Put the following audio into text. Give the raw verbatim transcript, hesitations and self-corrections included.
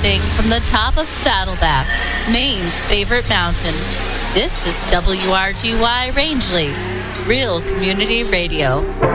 Broadcasting from the top of Saddleback, Maine's favorite mountain. This is W R G Y Rangeley, Real Community Radio.